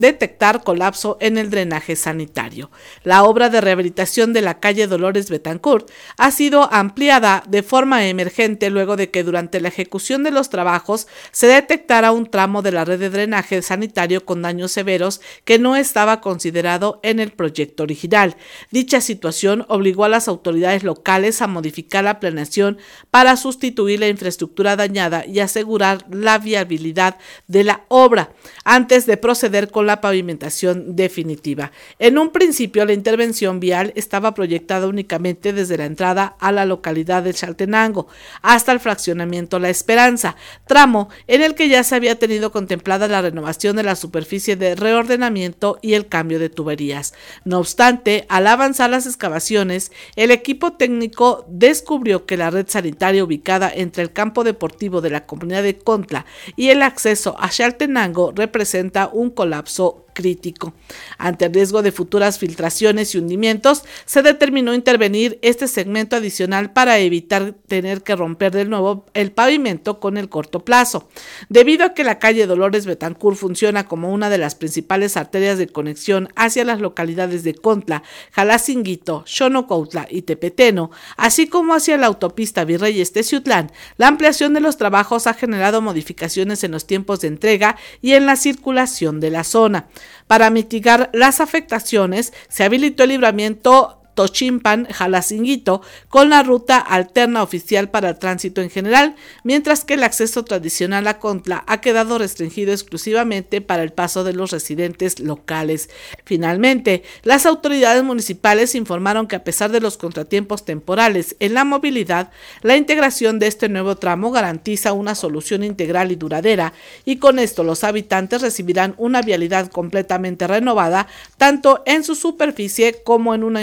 detectar colapso en el drenaje sanitario. La obra de rehabilitación de la calle Dolores Betancourt ha sido ampliada de forma emergente luego de que durante la ejecución de los trabajos se detectara un tramo de la red de drenaje sanitario con daños severos que no estaba considerado en el proyecto original. Dicha situación obligó a las autoridades locales a modificar la planeación para sustituir la infraestructura dañada y asegurar la viabilidad de la obra antes de proceder con la pavimentación definitiva. En un principio, la intervención vial estaba proyectada únicamente desde la entrada a la localidad de Chaltenango hasta el fraccionamiento La Esperanza, tramo en el que ya se había tenido contemplada la renovación de la superficie de reordenamiento y el cambio de tuberías. No obstante, al avanzar las excavaciones, el equipo técnico descubrió que la red sanitaria ubicada entre el campo deportivo de la comunidad de Contla y el acceso a Chaltenango representa un colapso crítico. Ante el riesgo de futuras filtraciones y hundimientos, se determinó intervenir este segmento adicional para evitar tener que romper de nuevo el pavimento con el corto plazo. Debido a que la calle Dolores Betancourt funciona como una de las principales arterias de conexión hacia las localidades de Contla, Jalacinguito, Xonocautla y Tepeteno, así como hacia la autopista Virreyes Teciutlán, la ampliación de los trabajos ha generado modificaciones en los tiempos de entrega y en la circulación de la zona. Para mitigar las afectaciones, se habilitó el libramiento Tochimpan-Jalacinguito con la ruta alterna oficial para el tránsito en general, mientras que el acceso tradicional a Contla ha quedado restringido exclusivamente para el paso de los residentes locales. Finalmente, las autoridades municipales informaron que a pesar de los contratiempos temporales en la movilidad, la integración de este nuevo tramo garantiza una solución integral y duradera, y con esto los habitantes recibirán una vialidad completamente renovada, tanto en su superficie como en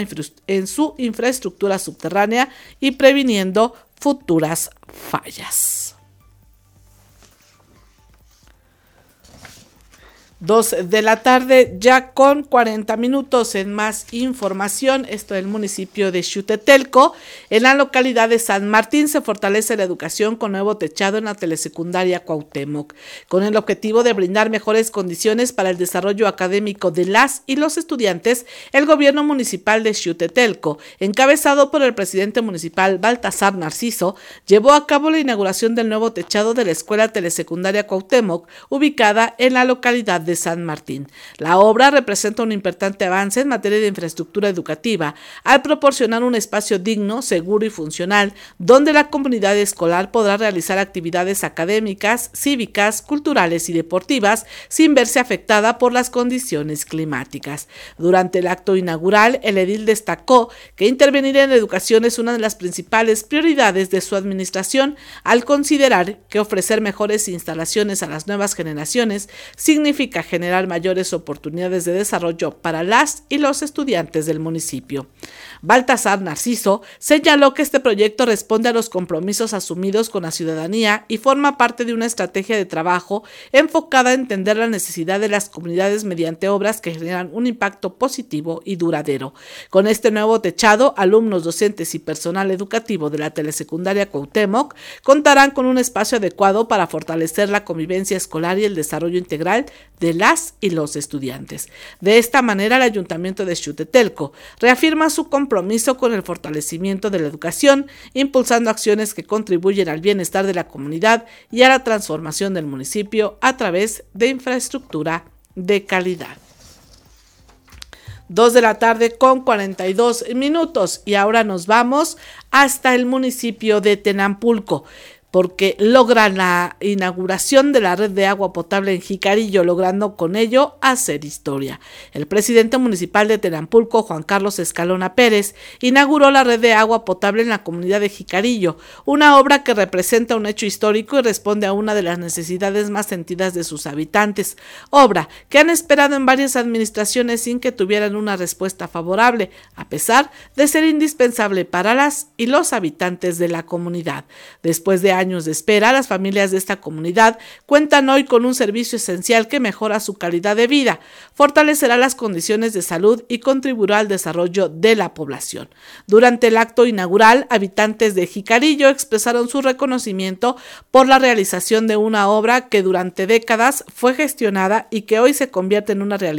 su infraestructura subterránea y previniendo futuras fallas. 2 de la tarde, ya con 40 minutos en más información. Esto del municipio de Xutetelco. En la localidad de San Martín se fortalece la educación con nuevo techado en la telesecundaria Cuauhtémoc, con el objetivo de brindar mejores condiciones para el desarrollo académico de las y los estudiantes. El gobierno municipal de Xutetelco, encabezado por el presidente municipal Baltasar Narciso, llevó a cabo la inauguración del nuevo techado de la escuela telesecundaria Cuauhtémoc, ubicada en la localidad de San Martín. La obra representa un importante avance en materia de infraestructura educativa al proporcionar un espacio digno, seguro y funcional donde la comunidad escolar podrá realizar actividades académicas, cívicas, culturales y deportivas sin verse afectada por las condiciones climáticas. Durante el acto inaugural, el edil destacó que intervenir en la educación es una de las principales prioridades de su administración, al considerar que ofrecer mejores instalaciones a las nuevas generaciones significa generar mayores oportunidades de desarrollo para las y los estudiantes del municipio. Baltasar Narciso señaló que este proyecto responde a los compromisos asumidos con la ciudadanía y forma parte de una estrategia de trabajo enfocada a entender la necesidad de las comunidades mediante obras que generan un impacto positivo y duradero. Con este nuevo techado, alumnos, docentes y personal educativo de la telesecundaria Cuauhtémoc contarán con un espacio adecuado para fortalecer la convivencia escolar y el desarrollo integral de las y los estudiantes. De esta manera, el Ayuntamiento de Xutetelco reafirma su compromiso con el fortalecimiento de la educación, impulsando acciones que contribuyen al bienestar de la comunidad y a la transformación del municipio a través de infraestructura de calidad. 2 de la tarde con 42 minutos y ahora nos vamos hasta el municipio de Tenampulco, porque logran la inauguración de la red de agua potable en Jicarillo, logrando con ello hacer historia. El presidente municipal de Tenampulco, Juan Carlos Escalona Pérez, inauguró la red de agua potable en la comunidad de Jicarillo, una obra que representa un hecho histórico y responde a una de las necesidades más sentidas de sus habitantes, obra que han esperado en varias administraciones sin que tuvieran una respuesta favorable, a pesar de ser indispensable para las y los habitantes de la comunidad. Después de años de espera, las familias de esta comunidad cuentan hoy con un servicio esencial que mejora su calidad de vida, fortalecerá las condiciones de salud y contribuirá al desarrollo de la población. Durante el acto inaugural, habitantes de Jicarillo expresaron su reconocimiento por la realización de una obra que durante décadas fue gestionada y que hoy se convierte en una realidad